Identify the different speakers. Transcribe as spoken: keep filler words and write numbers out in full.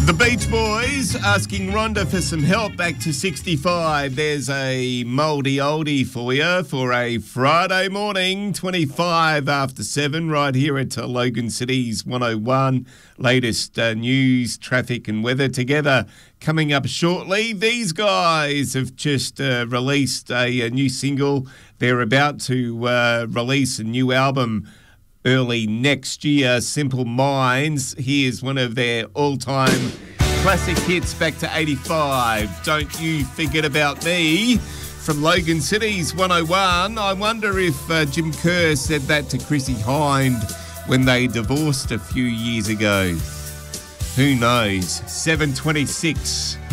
Speaker 1: The Beach Boys asking Rhonda for some help back to sixty-five. There's a mouldy oldie for you for a Friday morning, twenty-five after seven, right here at uh, Logan City's one oh one. Latest uh, news, traffic and weather together coming up shortly. These guys have just uh, released a, a new single. They're about to uh, release a new album early next year, Simple Minds. Here's one of their all-time classic hits back to eighty-five. Don't You Forget About Me from Logan City's one oh one. I wonder if uh, Jim Kerr said that to Chrissy Hind when they divorced a few years ago. Who knows? seven twenty-six.